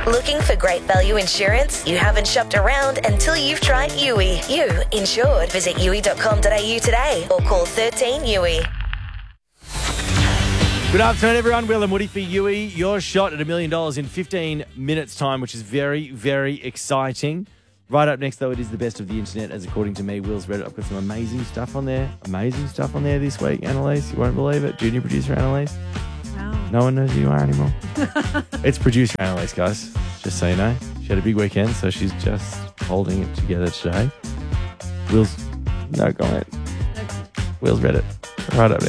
Looking for great value insurance? You haven't shopped around until you've tried Yui. You insured. Visit yui.com.au today or call 13 Yui. Good afternoon, everyone. Will and Woody for Yui. Your shot at $1 million in 15 minutes' time, which is very, very exciting. Right up next, though, it is the best of the internet, as according to me, Will's Reddit. I've got some amazing stuff on there. Amazing stuff on there this week, Annalise. You won't believe it. Junior producer Annalise. Wow. No one knows who you are anymore. It's producer Annalise, guys. Just so you know. She had a big weekend, so she's just holding it together today. Will's... No comment. Will's Reddit. Right up next.